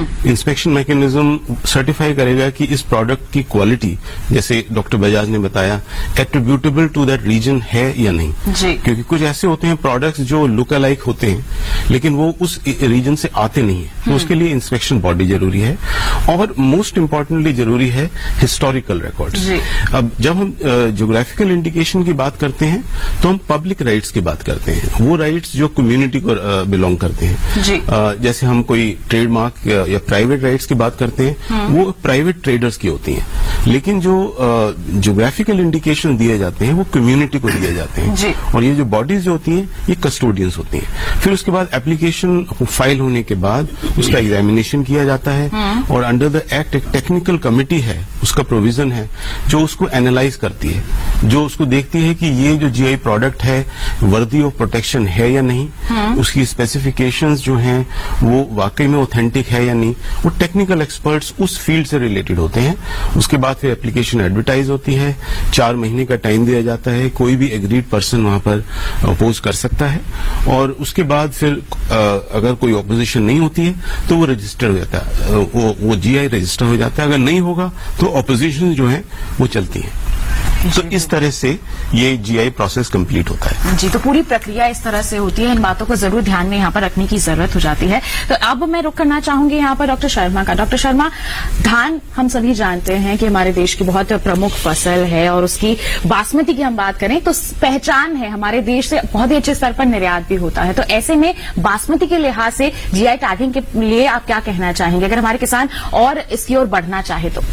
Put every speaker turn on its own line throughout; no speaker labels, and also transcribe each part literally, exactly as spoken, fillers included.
Inspection mechanism certify करेगा कि इस प्रोडक्ट की क्वालिटी, जैसे डॉक्टर बजाज ने बताया, एट्रीब्यूटेबल टू दैट रीजन है या नहीं।
जी।
क्योंकि कुछ ऐसे होते हैं प्रोडक्ट्स जो लुक अलाइक होते हैं लेकिन वो उस रीजन से आते नहीं है, तो उसके लिए इंस्पेक्शन बॉडी जरूरी है। और मोस्ट इंपॉर्टेंटली जरूरी है हिस्टोरिकल रिकॉर्ड्स। अब जब हम ज्योग्राफिकल इंडिकेशन की बात करते हैं तो हम पब्लिक राइट्स की बात करते हैं, वो राइट्स जो कम्युनिटी को बिलोंग करते हैं।
जी।
uh, जैसे हम कोई ट्रेडमार्क या, या प्राइवेट राइट्स की बात करते हैं, वो प्राइवेट ट्रेडर्स की होती हैं, लेकिन जो ज्योग्राफिकल इंडिकेशन दिए जाते हैं वो कम्युनिटी को दिए जाते हैं।
जी।
और ये जो बॉडीज जो होती हैं ये कस्टोडियंस होती हैं। फिर उसके बाद एप्लीकेशन फाइल होने के बाद उसका एग्जामिनेशन किया जाता है और अंडर द एक्ट एक टेक्निकल कमेटी है, उसका प्रोविजन है जो उसको एनालाइज करती है, जो उसको देखती है कि ये जो जीआई प्रोडक्ट है वर्दी ऑफ प्रोटेक्शन है या नहीं, उसकी स्पेसिफिकेशंस जो हैं वो वाकई में ऑथेंटिक है या नहीं। वो टेक्निकल एक्सपर्ट्स उस फील्ड से रिलेटेड होते हैं। उसके बाद फिर एप्लीकेशन एडवर्टाइज होती है, चार महीने का टाइम दिया जाता है, कोई भी एग्रीड पर्सन वहां पर अपोज कर सकता है और उसके बाद फिर आ, अगर कोई ऑपोजिशन नहीं होती है तो वो रजिस्टर हो जाता है, वो, वो जीआई रजिस्टर हो जाता है। अगर नहीं होगा तो ऑपोजिशन जो है वो चलती है। तो इस तरह से ये जीआई प्रोसेस कंप्लीट होता है।
जी, तो पूरी प्रक्रिया इस तरह से होती है। इन बातों को जरूर ध्यान में यहाँ पर रखने की जरूरत हो जाती है। तो अब मैं रुक करना चाहूंगी यहाँ पर डॉक्टर शर्मा का। डॉक्टर शर्मा, धान हम सभी जानते हैं कि हमारे देश की बहुत प्रमुख फसल है और उसकी बासमती की हम बात करें तो पहचान है, हमारे देश से बहुत ही अच्छे स्तर पर निर्यात भी होता है। तो ऐसे में बासमती के लिहाज से जीआई टैगिंग के लिए आप क्या कहना चाहेंगे, अगर हमारे किसान और इसकी ओर बढ़ना चाहे तो?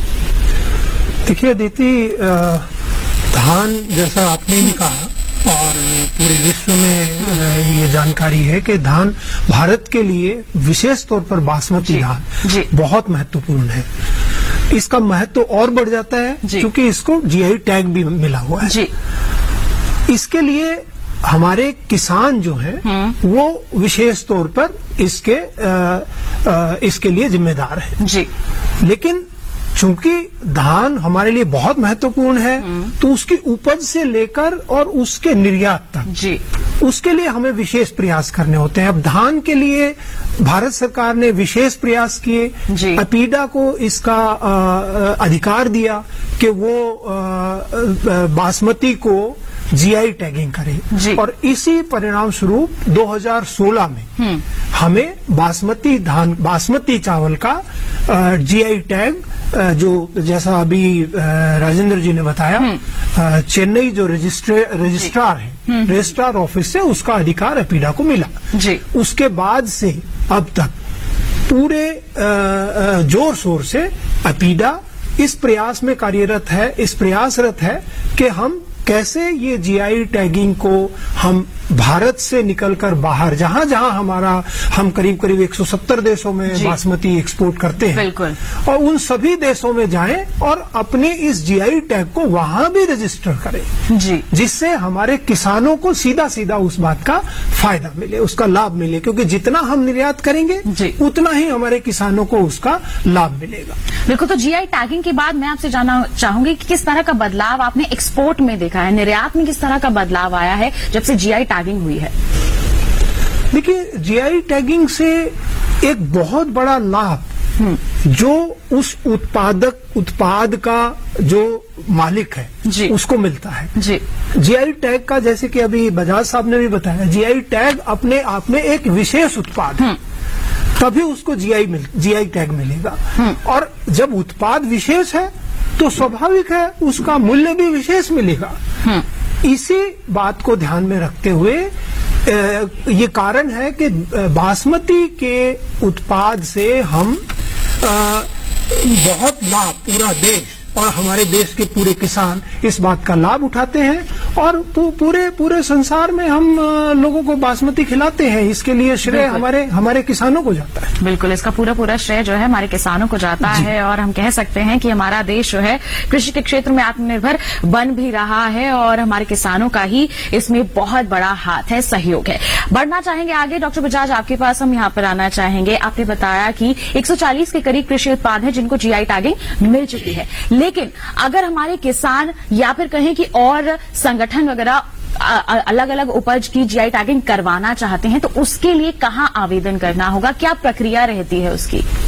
देखिए अदिति, धान जैसा आपने भी कहा और पूरे विश्व में ये जानकारी है कि धान भारत के लिए विशेष तौर पर बासमती धान बहुत महत्वपूर्ण है। इसका महत्व और बढ़ जाता है क्योंकि इसको जीआई टैग भी मिला हुआ है। जी। इसके लिए हमारे किसान जो हैं वो विशेष तौर पर इसके आ, आ, इसके लिए जिम्मेदार हैं। जी। लेकिन चूंकि धान हमारे लिए बहुत महत्वपूर्ण है तो उसकी उपज से लेकर और उसके निर्यात तक जी उसके लिए हमें विशेष प्रयास करने होते हैं। अब धान के लिए भारत सरकार ने विशेष प्रयास किए, अपीडा को इसका आ, अधिकार दिया कि वो आ, बासमती को जीआई टैगिंग करे और इसी परिणाम स्वरूप दो हज़ार सोलह में हमें बासमती धान बासमती चावल का जीआई टैग, जो जैसा अभी राजेंद्र जी ने बताया, चेन्नई जो रजिस्ट्रे रजिस्ट्रार है रजिस्ट्रार ऑफिस से उसका अधिकार अपीडा को मिला। जी। उसके बाद से अब तक पूरे जोर शोर से अपीडा इस प्रयास में कार्यरत है, इस प्रयासरत है कि हम कैसे ये जीआई टैगिंग को हम भारत से निकलकर बाहर, जहां जहां हमारा हम करीब करीब एक सौ सत्तर देशों में बासमती एक्सपोर्ट करते हैं, बिल्कुल, और उन सभी देशों में जाएं और अपने इस जीआई टैग को वहां भी रजिस्टर करें, जी, जिससे हमारे किसानों को सीधा सीधा उस बात का फायदा मिले, उसका लाभ मिले, क्योंकि जितना हम निर्यात करेंगे उतना ही हमारे किसानों को उसका लाभ मिलेगा।
बिल्कुल। तो जीआई टैगिंग के बाद मैं आपसे जानना चाहूंगी कि किस तरह का बदलाव आपने एक्सपोर्ट में देखा है, निर्यात में किस तरह का बदलाव आया है जब से जीआई टैगिंग हुई है?
देखिए, जीआई टैगिंग से एक बहुत बड़ा लाभ जो उस उत्पादक उत्पाद का जो मालिक है जी, उसको मिलता है। जी। जीआई टैग का, जैसे कि अभी बजाज साहब ने भी बताया, जीआई टैग अपने आप में एक विशेष उत्पाद है, तभी उसको जीआई मिल जीआई टैग मिलेगा। और जब उत्पाद विशेष है तो स्वाभाविक है उसका मूल्य भी विशेष मिलेगा। इसी बात को ध्यान में रखते हुए ये कारण है कि बासमती के उत्पाद से हम बहुत लाभ, पूरा देश और हमारे देश के पूरे किसान इस बात का लाभ उठाते हैं और पूरे पूरे संसार में हम लोगों को बासमती खिलाते हैं। इसके लिए श्रेय हमारे हमारे किसानों को जाता है।
बिल्कुल, इसका पूरा पूरा श्रेय जो है हमारे किसानों को जाता है और हम कह सकते हैं कि हमारा देश जो है कृषि के क्षेत्र में आत्मनिर्भर बन भी रहा है और हमारे किसानों का ही इसमें बहुत बड़ा हाथ है, सहयोग है। बढ़ना चाहेंगे आगे, डॉक्टर बजाज आपके पास हम यहाँ पर आना चाहेंगे। आपने बताया कि एक सौ चालीस के करीब कृषि उत्पाद है जिनको जीआई टैगिंग मिल चुकी है, लेकिन अगर हमारे किसान या फिर कहें कि और संगठन वगैरह अलग अलग उपज की जीआई टैगिंग करवाना चाहते हैं तो उसके लिए कहां आवेदन करना होगा, क्या प्रक्रिया रहती है उसकी?